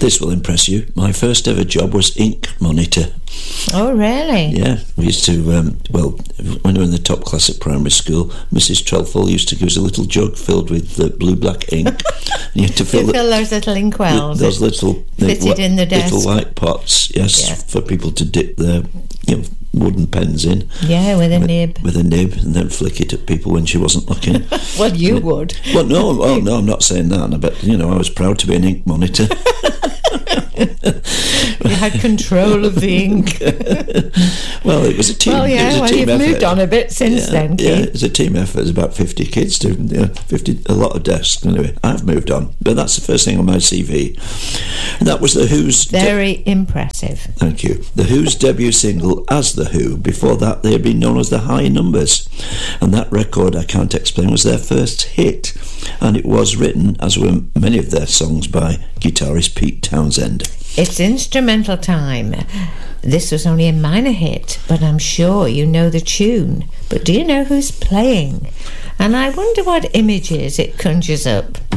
This will impress you. My first ever job was ink monitor. Oh, really? Yeah, we used to, when we were in the top class at primary school, Mrs. Trelfall used to give us a little jug filled with blue-black ink. And you had to fill those little inkwells. Those little... Fitted in the desk. Little white pots, yes, for people to dip their wooden pens in. Yeah, with a nib. With a nib, and then flick it at people when she wasn't looking. Well, you would. Well, no, I'm not saying that. But, I was proud to be an ink monitor. You had control of the ink. Well, it was a team. You've moved on a bit since then, Keith. Yeah, it was a team effort. It was about 50 kids doing a lot of desks. Anyway, I've moved on, but that's the first thing on my CV. And that was the Who's. Very impressive. Thank you. The Who's debut single as The Who. Before that, they had been known as The High Numbers, and that record, I Can't Explain, was their first hit, and it was written, as were many of their songs, by guitarist Pete Townsend. It's instrumental time. This was only a minor hit, but I'm sure you know the tune. But do you know who's playing? And I wonder what images it conjures up.